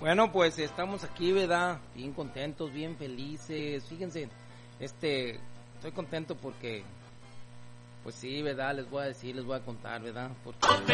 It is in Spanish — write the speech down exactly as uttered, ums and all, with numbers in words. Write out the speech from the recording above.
Bueno, pues estamos aquí, ¿verdad? Bien contentos, bien felices. Fíjense, este, estoy contento porque, pues sí, ¿verdad? Les voy a decir, les voy a contar, ¿verdad? Porque